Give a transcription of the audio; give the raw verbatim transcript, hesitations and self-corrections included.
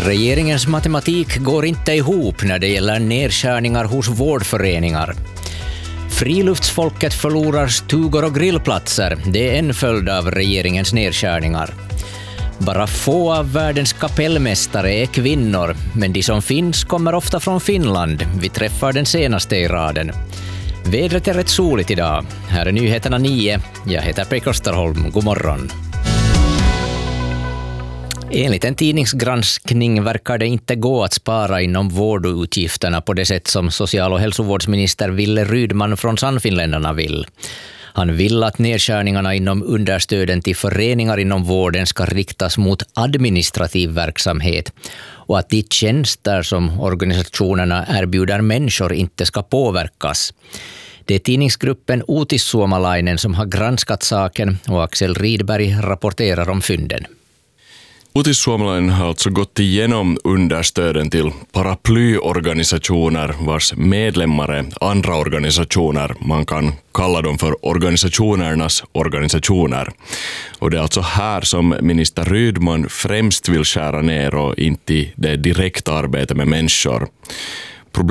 Regeringens matematik går inte ihop när det gäller nedskärningar hos vårdföreningar. Friluftsfolket förlorar stugor och grillplatser. Det är en följd av regeringens nedskärningar. Bara få av världens kapellmästare är kvinnor, men de som finns kommer ofta från Finland. Vi träffar den senaste i raden. Vädret är rätt soligt idag. Här är nyheterna nio. Jag heter Pekka Österholm. God morgon. Enligt en tidningsgranskning verkar det inte gå att spara inom vårdutgifterna på det sätt som social- och hälsovårdsminister Wille Rydman från Sannfinländarna vill. Han vill att nedskärningarna inom understöden till föreningar inom vården ska riktas mot administrativ verksamhet och att de tjänster som organisationerna erbjuder människor inte ska påverkas. Det är tidningsgruppen Uutis Suomalainen som har granskat saken och Axel Rydberg rapporterar om fynden. Uutis Suomalainen har alltså gått igenom understöden till paraplyorganisationer vars medlemmar är andra organisationer. Man kan kalla dem för organisationernas organisationer. Och det är alltså här som minister Rydman främst vill skära ner och inte det direkta arbetet med människor.